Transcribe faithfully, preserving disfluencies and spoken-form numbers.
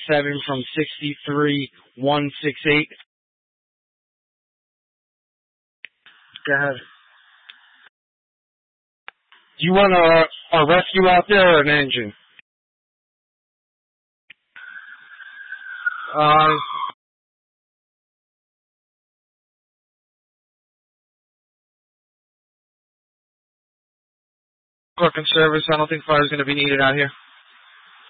seven from sixty-three one sixty-eight. Go ahead. Do you want a, a rescue out there or an engine? Uh, Truck and service. I don't think fire's going to be needed out here.